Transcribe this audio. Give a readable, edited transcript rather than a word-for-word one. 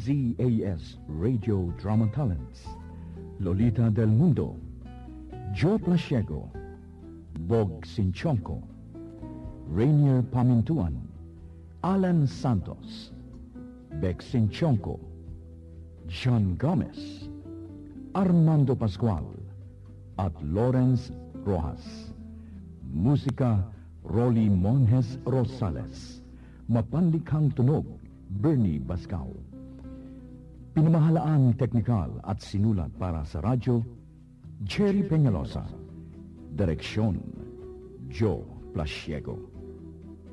DZAS Radio Drama Talents, Lolita Del Mundo, Joe Plasiego, Bog Sinchonko, Rainier Pamintuan, Alan Santos, Beck Sinchonko, John Gomez, Armando Pascual, at Lawrence Rojas. Musika, Rolly Monjes Rosales. Mapanlikhang tunog, Bernie Bascao. Pinamahalaang teknikal at sinulat para sa radyo, Jerry Peñalosa. Direksyon, Joe Plasiego.